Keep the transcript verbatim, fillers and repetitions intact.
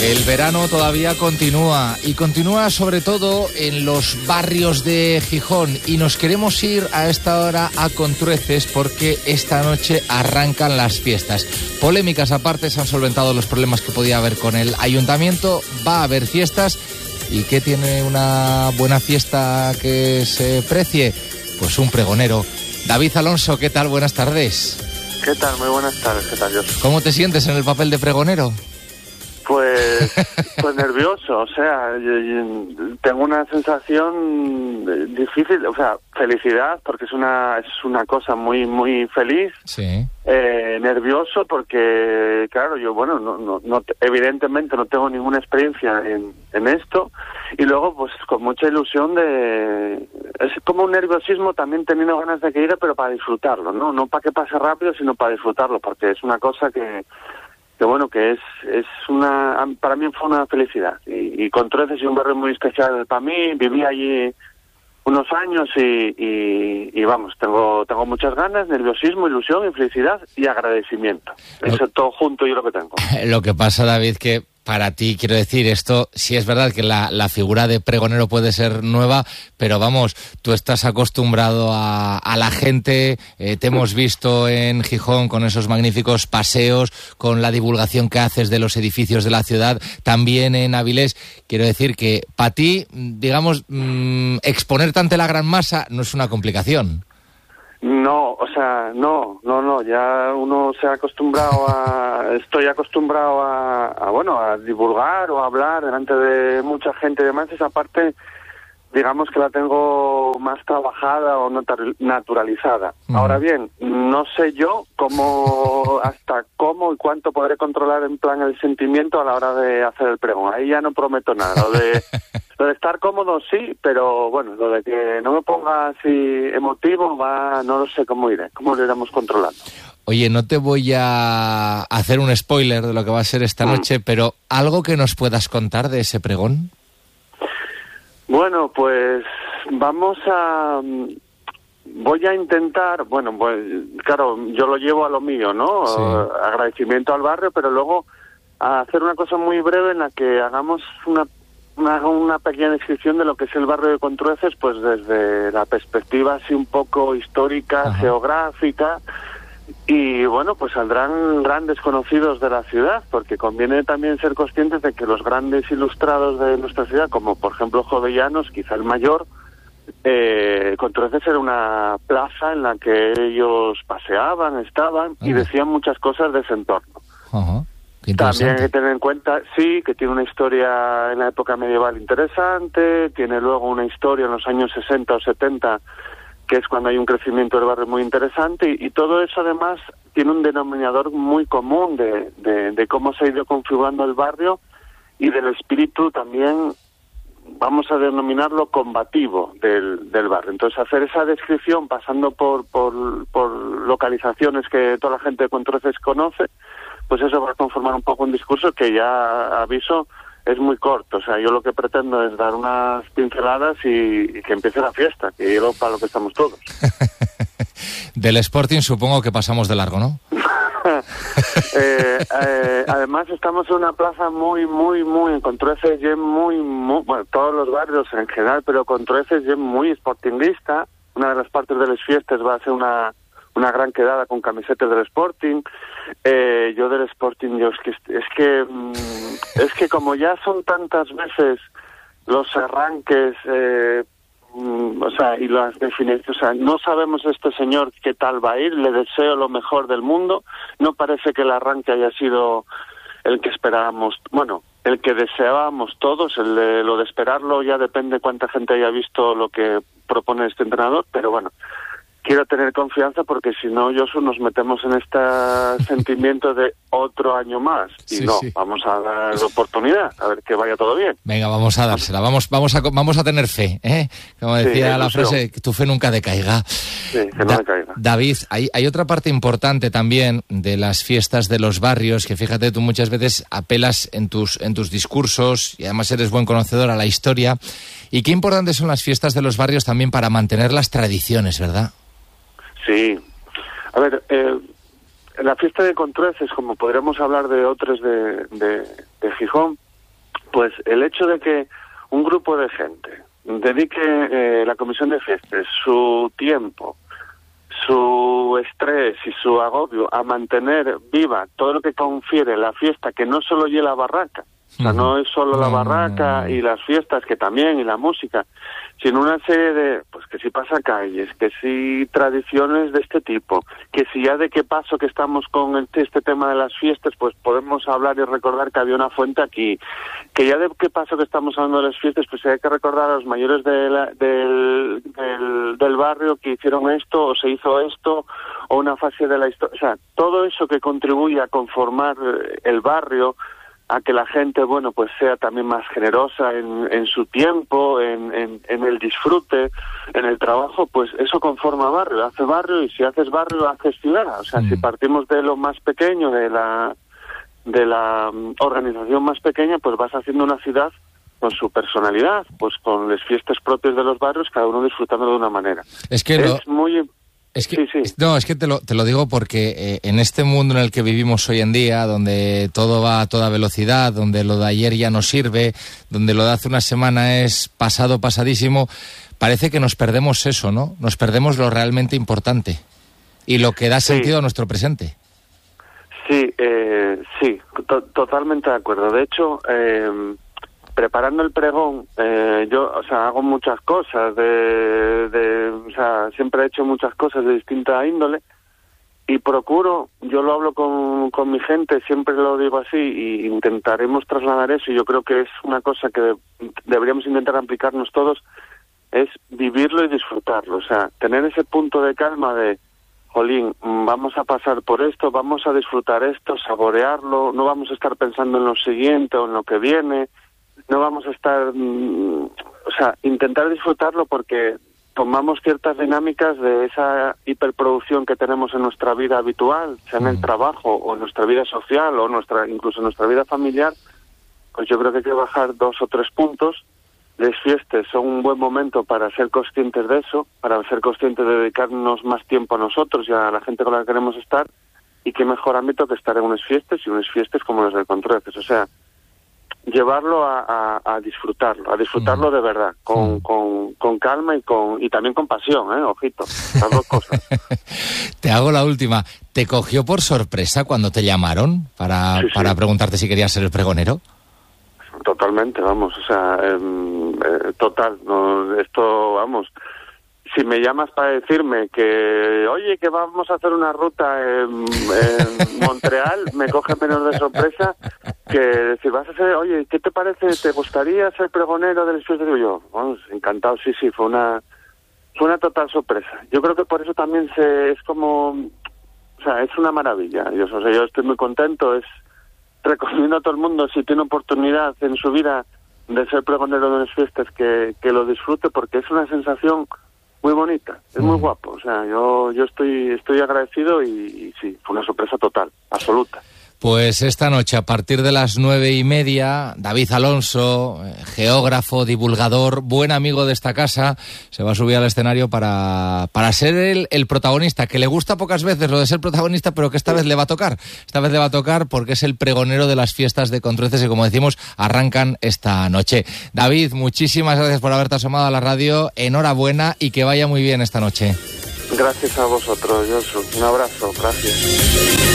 El verano todavía continúa y continúa sobre todo en los barrios de Gijón y nos queremos ir a esta hora a Contrueces porque esta noche arrancan las fiestas. Polémicas aparte, se han solventado los problemas que podía haber con el ayuntamiento, va a haber fiestas. ¿Y qué tiene una buena fiesta que se precie? Pues un pregonero. David Alonso, ¿qué tal? Buenas tardes. ¿Qué tal? Muy buenas tardes. ¿Qué tal, Josu? ¿Cómo te sientes en el papel de pregonero? Pues, pues nervioso, o sea, yo, yo tengo una sensación difícil, o sea, felicidad, porque es una es una cosa muy muy feliz. Sí. Eh, nervioso porque, claro, yo, bueno, no, no, no evidentemente no tengo ninguna experiencia en, en esto, y luego, pues, con mucha ilusión de... Es como un nerviosismo también teniendo ganas de que llegue, pero para disfrutarlo, ¿no? No para que pase rápido, sino para disfrutarlo, porque es una cosa que... que bueno, que es es una, para mí fue una felicidad, y, y Contrueces es un barrio muy especial para mí, viví allí unos años y, y, y vamos, tengo tengo muchas ganas, nerviosismo, ilusión y felicidad y agradecimiento, eso todo junto yo lo que tengo. Lo que pasa, David, que para ti, quiero decir, esto sí es verdad que la, la figura de pregonero puede ser nueva, pero vamos, tú estás acostumbrado a, a la gente, eh, te hemos visto en Gijón con esos magníficos paseos, con la divulgación que haces de los edificios de la ciudad, también en Avilés. Quiero decir que para ti, digamos, mmm, exponerte ante la gran masa no es una complicación. No, o sea, no, no, no, ya uno se ha acostumbrado a, estoy acostumbrado a, a, bueno, a divulgar o a hablar delante de mucha gente y demás. Esa parte, digamos que la tengo más trabajada o naturalizada. Mm. Ahora bien, no sé yo cómo, hasta cómo y cuánto podré controlar en plan el sentimiento a la hora de hacer el pregón. Ahí ya no prometo nada. Lo de, lo de estar cómodo sí, pero bueno, lo de que no me ponga así emotivo, va, no lo sé cómo iré, cómo lo iremos controlando. Oye, no te voy a hacer un spoiler de lo que va a ser esta mm. noche, pero ¿algo que nos puedas contar de ese pregón? Bueno, pues vamos a... Voy a intentar, bueno, pues claro, yo lo llevo a lo mío, ¿no? Sí. Agradecimiento al barrio, pero luego a hacer una cosa muy breve en la que hagamos una, una, una pequeña descripción de lo que es el barrio de Contrueces, pues desde la perspectiva así un poco histórica, ajá, geográfica. Y bueno, pues saldrán grandes conocidos de la ciudad, porque conviene también ser conscientes de que los grandes ilustrados de nuestra ciudad, como por ejemplo Jovellanos, quizá el mayor, eh, Contrueces era una plaza en la que ellos paseaban, estaban y decían muchas cosas de ese entorno. Uh-huh. También hay que tener en cuenta, sí, que tiene una historia en la época medieval interesante, tiene luego una historia en los años sesenta o setenta, que es cuando hay un crecimiento del barrio muy interesante, y, y todo eso además tiene un denominador muy común de, de, de cómo se ha ido configurando el barrio y del espíritu también, vamos a denominarlo, combativo del, del barrio. Entonces hacer esa descripción pasando por, por, por localizaciones que toda la gente de Contrueces conoce, pues eso va a conformar un poco un discurso que ya aviso es muy corto. O sea, yo lo que pretendo es dar unas pinceladas y, y que empiece la fiesta, que es para lo que estamos todos. Del Sporting supongo que pasamos de largo, ¿no? eh, eh, además estamos en una plaza muy, muy, muy, en Contrueces y muy, muy, bueno, todos los barrios en general, pero Contrueces y muy sportinguista. Una de las partes de las fiestas va a ser una una gran quedada con camisetas del Sporting. Eh, yo del Sporting, yo es que es que es que como ya son tantas veces los arranques, eh, o sea, y las definiciones, o sea, no sabemos este señor qué tal va a ir. Le deseo lo mejor del mundo. No parece que el arranque haya sido el que esperábamos, bueno, el que deseábamos todos. El de, lo de esperarlo ya depende cuánta gente haya visto lo que propone este entrenador, pero bueno, quiero tener confianza porque si no, Josu, nos metemos en este sentimiento de otro año más. Y sí, no, sí, vamos a dar la oportunidad, a ver que vaya todo bien. Venga, vamos a dársela, vamos vamos a vamos a tener fe, ¿eh? Como decía sí, la frase, que tu fe nunca decaiga. Sí, que no da- decaiga. David, hay, hay otra parte importante también de las fiestas de los barrios, que fíjate, tú muchas veces apelas en tus, en tus discursos, y además eres buen conocedor a la historia, y qué importantes son las fiestas de los barrios también para mantener las tradiciones, ¿verdad? Sí. A ver, eh, la fiesta de Contrueces, como podríamos hablar de otros de, de, de Gijón, pues el hecho de que un grupo de gente dedique eh, la comisión de fiestas su tiempo, su estrés y su agobio a mantener viva todo lo que confiere la fiesta, que no solo lleva la barraca, o sea, no es solo la barraca y las fiestas, que también, y la música, sino una serie de, pues que si pasacalles, que si tradiciones de este tipo, que si ya de qué paso que estamos con este, este tema de las fiestas, pues podemos hablar y recordar que había una fuente aquí, que ya de qué paso que estamos hablando de las fiestas, pues hay que recordar a los mayores de la, del, del, del barrio que hicieron esto, o se hizo esto, o una fase de la historia, o sea, todo eso que contribuye a conformar el barrio, a que la gente, bueno, pues sea también más generosa en, en su tiempo, en, en, en el disfrute, en el trabajo, pues eso conforma barrio, hace barrio, y si haces barrio, haces ciudad. O sea, mm. si partimos de lo más pequeño, de la de la um, organización más pequeña, pues vas haciendo una ciudad con su personalidad, pues con las fiestas propias de los barrios, cada uno disfrutando de una manera. Es que es lo... muy... Es que, sí, sí. No, es que te lo, te lo digo porque eh, en este mundo en el que vivimos hoy en día, donde todo va a toda velocidad, donde lo de ayer ya no sirve, donde lo de hace una semana es pasado, pasadísimo, parece que nos perdemos eso, ¿no? Nos perdemos lo realmente importante y lo que da sí. sentido a nuestro presente. Sí, eh, sí, to- totalmente de acuerdo. De hecho, eh, preparando el pregón, eh, yo, o sea, hago muchas cosas, de, de, o sea, siempre he hecho muchas cosas de distinta índole, y procuro, yo lo hablo con, con mi gente, siempre lo digo así, y intentaremos trasladar eso, y yo creo que es una cosa que de, deberíamos intentar aplicarnos todos, es vivirlo y disfrutarlo, o sea, tener ese punto de calma de, jolín, vamos a pasar por esto, vamos a disfrutar esto, saborearlo, no vamos a estar pensando en lo siguiente o en lo que viene, no vamos a estar, mmm, o sea, intentar disfrutarlo, porque tomamos ciertas dinámicas de esa hiperproducción que tenemos en nuestra vida habitual, sea en el trabajo o en nuestra vida social o nuestra incluso en nuestra vida familiar, pues yo creo que hay que bajar dos o tres puntos. Las fiestas son un buen momento para ser conscientes de eso, para ser conscientes de dedicarnos más tiempo a nosotros y a la gente con la que queremos estar, y qué mejor ámbito que estar en unas fiestas y unas fiestas como las del Contrueces, o sea, llevarlo a, a, a disfrutarlo, a disfrutarlo de verdad, con, con, con calma y con y también con pasión, ¿eh? Ojito, las dos cosas. Te hago la última. ¿Te cogió por sorpresa cuando te llamaron para, sí, sí. para preguntarte si querías ser el pregonero? Totalmente, vamos, o sea, eh, eh, total, no, esto, vamos, si me llamas para decirme que, oye, que vamos a hacer una ruta en, en Montreal, me coge menos de sorpresa que decir, vas a ser, oye, ¿qué te parece? ¿Te gustaría ser pregonero del fiestas? Digo yo, vamos, encantado, sí, sí, fue una, fue una total sorpresa. Yo creo que por eso también se, es como, o sea, es una maravilla. Yo, o sea, yo estoy muy contento, es, recomiendo a todo el mundo, si tiene oportunidad en su vida de ser pregonero de unas fiestas, que, que lo disfrute, porque es una sensación muy bonita, es muy guapo, o sea, yo yo estoy estoy agradecido y, y sí, fue una sorpresa total, absoluta. Pues esta noche, a partir de las nueve y media, David Alonso, geógrafo, divulgador, buen amigo de esta casa, se va a subir al escenario para, para ser el, el protagonista, que le gusta pocas veces lo de ser protagonista, pero que esta vez le va a tocar. Esta vez le va a tocar porque es el pregonero de las fiestas de Contrueces, que, como decimos, arrancan esta noche. David, muchísimas gracias por haberte asomado a la radio, enhorabuena y que vaya muy bien esta noche. Gracias a vosotros, Josu. Un abrazo, gracias.